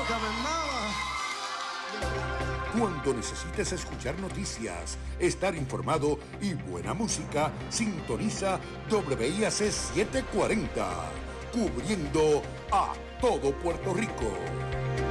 Cuando necesites escuchar noticias, estar informado y buena música, sintoniza WIAC 740, cubriendo a todo Puerto Rico.